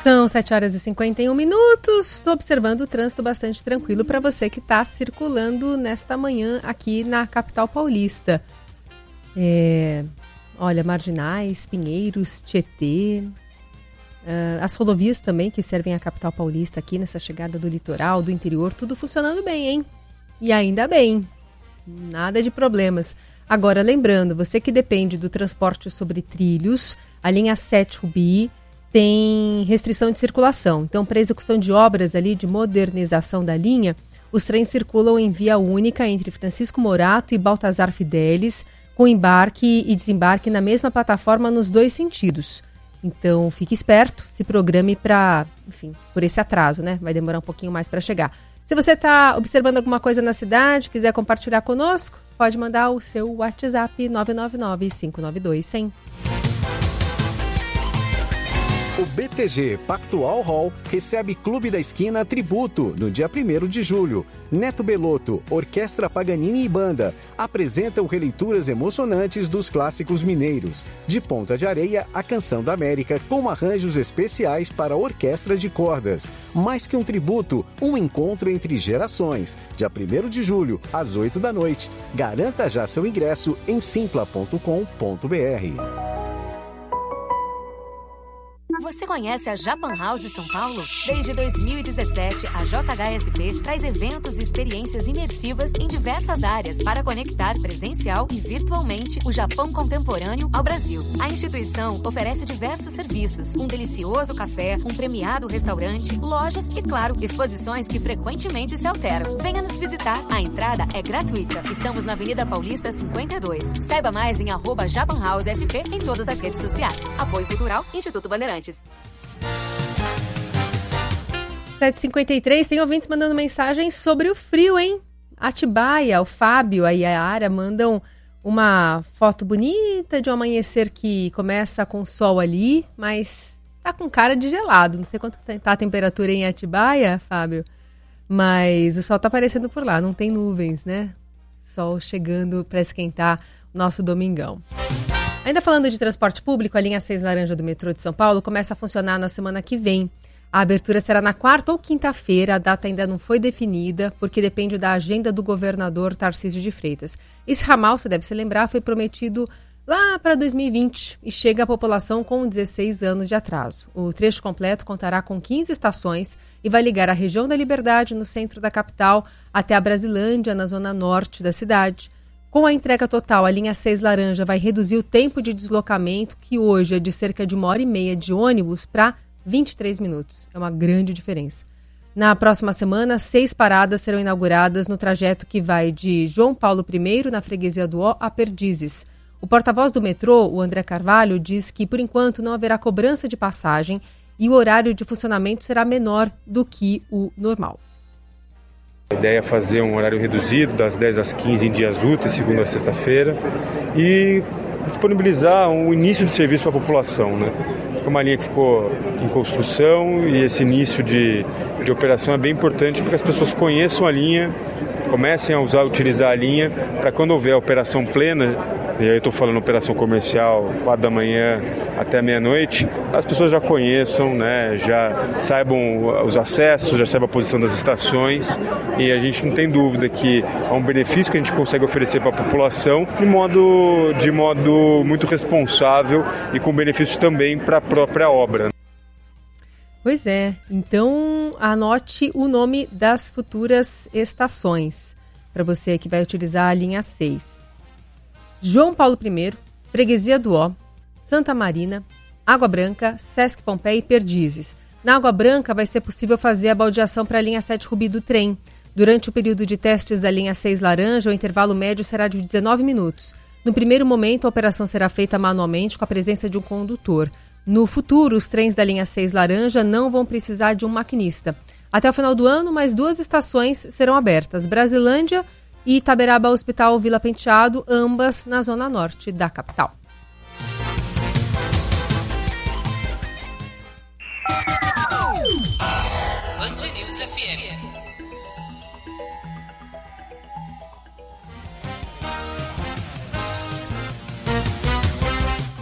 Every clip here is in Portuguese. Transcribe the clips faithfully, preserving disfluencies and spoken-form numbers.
São sete horas e cinquenta e um minutos. Estou observando o trânsito bastante tranquilo para você que está circulando nesta manhã aqui na capital paulista. É, olha, Marginais, Pinheiros, Tietê, uh, as rodovias também que servem a capital paulista aqui nessa chegada do litoral, do interior, tudo funcionando bem, hein? E ainda bem, nada de problemas. Agora, lembrando, você que depende do transporte sobre trilhos, a linha sete Rubi tem restrição de circulação. Então, para execução de obras ali de modernização da linha, os trens circulam em via única entre Francisco Morato e Baltazar Fidelis, com embarque e desembarque na mesma plataforma nos dois sentidos. Então, fique esperto, se programe para, enfim, por esse atraso, né? Vai demorar um pouquinho mais para chegar. Se você está observando alguma coisa na cidade, quiser compartilhar conosco, pode mandar o seu WhatsApp nove nove nove, cinco nove dois, cem. O B T G Pactual Hall recebe Clube da Esquina Tributo no dia primeiro de julho. Neto Belotto, Orquestra Paganini e Banda apresentam releituras emocionantes dos clássicos mineiros. De Ponta de Areia, a Canção da América, com arranjos especiais para orquestra de cordas. Mais que um tributo, um encontro entre gerações. Dia primeiro de julho, às oito da noite. Garanta já seu ingresso em simpla ponto com ponto b r. Você conhece a Japan House São Paulo? Desde dois mil e dezessete, a J H S P traz eventos e experiências imersivas em diversas áreas para conectar presencial e virtualmente o Japão contemporâneo ao Brasil. A instituição oferece diversos serviços, um delicioso café, um premiado restaurante, lojas e, claro, exposições que frequentemente se alteram. Venha nos visitar. A entrada é gratuita. Estamos na Avenida Paulista cinquenta e dois. Saiba mais em arroba Japan House S P em todas as redes sociais. Apoio Cultural, Instituto Bandeirantes. sete e cinquenta e três, tem ouvintes mandando mensagem sobre o frio, hein? Atibaia, o Fábio, a Yara mandam uma foto bonita de um amanhecer que começa com sol ali, mas tá com cara de gelado. Não sei quanto tá a temperatura em Atibaia, Fábio, mas o sol tá aparecendo por lá, não tem nuvens, né? Sol chegando para esquentar o nosso domingão. Ainda falando de transporte público, a linha seis laranja do metrô de São Paulo começa a funcionar na semana que vem. A abertura será na quarta ou quinta-feira, a data ainda não foi definida, porque depende da agenda do governador Tarcísio de Freitas. Esse ramal, você deve se lembrar, foi prometido lá para dois mil e vinte e chega à população com dezesseis anos de atraso. O trecho completo contará com quinze estações e vai ligar a região da Liberdade, no centro da capital, até a Brasilândia, na zona norte da cidade. Com a entrega total, a linha seis laranja vai reduzir o tempo de deslocamento, que hoje é de cerca de uma hora e meia de ônibus, para vinte e três minutos. É uma grande diferença. Na próxima semana, seis paradas serão inauguradas no trajeto que vai de João Paulo I, na freguesia do Ó, a Perdizes. O porta-voz do metrô, o André Carvalho, diz que, por enquanto, não haverá cobrança de passagem e o horário de funcionamento será menor do que o normal. A ideia é fazer um horário reduzido, das dez às quinze em dias úteis, segunda a sexta-feira, e disponibilizar um início de serviço para a população, né? É uma linha que ficou em construção e esse início de, de operação é bem importante porque as pessoas conheçam a linha, comecem a usar, utilizar a linha, para quando houver a operação plena, e aí eu estou falando operação comercial, quatro da manhã até meia-noite, as pessoas já conheçam, né, já saibam os acessos, já saibam a posição das estações, e a gente não tem dúvida que é um benefício que a gente consegue oferecer para a população de modo, de modo muito responsável e com benefício também para a própria obra. Pois é, então anote o nome das futuras estações para você que vai utilizar a linha seis. João Paulo I, Freguesia do Ó, Santa Marina, Água Branca, Sesc Pompeia e Perdizes. Na Água Branca vai ser possível fazer a baldeação para a linha sete Rubi do trem. Durante o período de testes da linha seis laranja, o intervalo médio será de dezenove minutos. No primeiro momento, a operação será feita manualmente com a presença de um condutor. No futuro, os trens da linha seis laranja não vão precisar de um maquinista. Até o final do ano, mais duas estações serão abertas, Brasilândia e Itaberaba Hospital Vila Penteado, ambas na zona norte da capital. Band News F M.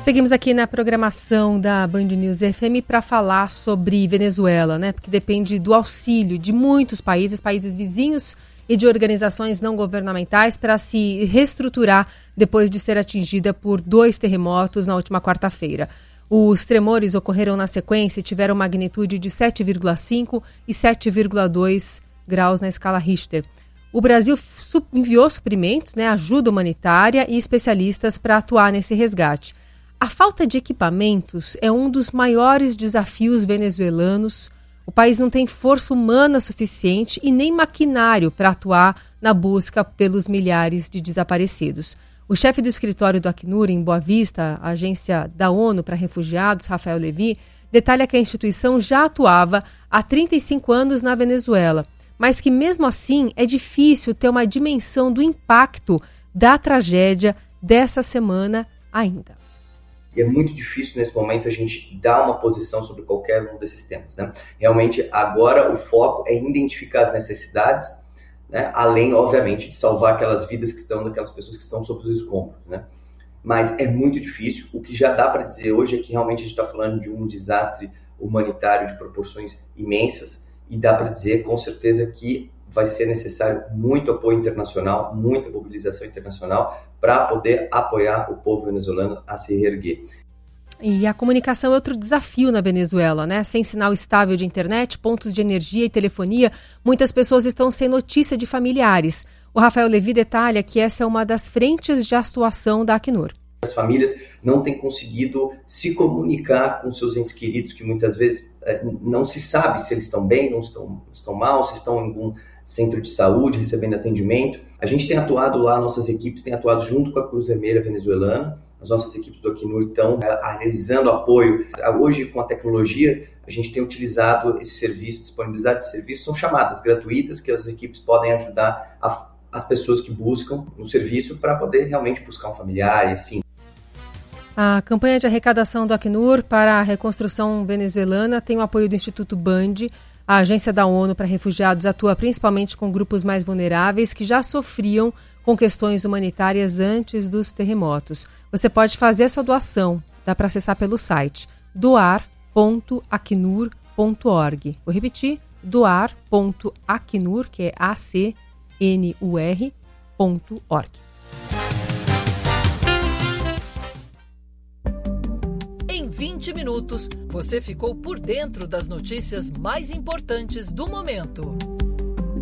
Seguimos aqui na programação da Band News F M para falar sobre Venezuela, né? Porque depende do auxílio de muitos países, países vizinhos e de organizações não governamentais para se reestruturar depois de ser atingida por dois terremotos na última quarta-feira. Os tremores ocorreram na sequência e tiveram magnitude de sete vírgula cinco e sete vírgula dois graus na escala Richter. O Brasil enviou suprimentos, né, ajuda humanitária e especialistas para atuar nesse resgate. A falta de equipamentos é um dos maiores desafios venezuelanos. O país não tem força humana suficiente e nem maquinário para atuar na busca pelos milhares de desaparecidos. O chefe do escritório do Acnur, em Boa Vista, a agência da ONU para refugiados, Rafael Levy, detalha que a instituição já atuava há trinta e cinco anos na Venezuela, mas que mesmo assim é difícil ter uma dimensão do impacto da tragédia dessa semana ainda. E é muito difícil nesse momento a gente dar uma posição sobre qualquer um desses temas, né? Realmente agora o foco é identificar as necessidades, né? Além, obviamente, de salvar aquelas vidas que estão, daquelas pessoas que estão sob os escombros, né? Mas é muito difícil. O que já dá para dizer hoje é que realmente a gente está falando de um desastre humanitário de proporções imensas e dá para dizer com certeza que vai ser necessário muito apoio internacional, muita mobilização internacional para poder apoiar o povo venezuelano a se reerguer. E a comunicação é outro desafio na Venezuela, né? Sem sinal estável de internet, pontos de energia e telefonia, muitas pessoas estão sem notícia de familiares. O Rafael Levy detalha que essa é uma das frentes de atuação da Acnur. As famílias não têm conseguido se comunicar com seus entes queridos, que muitas vezes eh, não se sabe se eles estão bem, não estão, estão mal, se estão em algum centro de saúde recebendo atendimento. A gente tem atuado lá, nossas equipes têm atuado junto com a Cruz Vermelha venezuelana, as nossas equipes do Acnur estão realizando apoio. Hoje, com a tecnologia, a gente tem utilizado esse serviço, disponibilizado esse serviço, são chamadas gratuitas que as equipes podem ajudar a, as pessoas que buscam um serviço para poder realmente buscar um familiar, enfim. A campanha de arrecadação do Acnur para a reconstrução venezuelana tem o apoio do Instituto Band. A agência da ONU para refugiados atua principalmente com grupos mais vulneráveis que já sofriam com questões humanitárias antes dos terremotos. Você pode fazer a sua doação, dá para acessar pelo site doar ponto acnur ponto org. Vou repetir, doar ponto acnur, que é A C N U R, ponto org. Em vinte minutos, você ficou por dentro das notícias mais importantes do momento.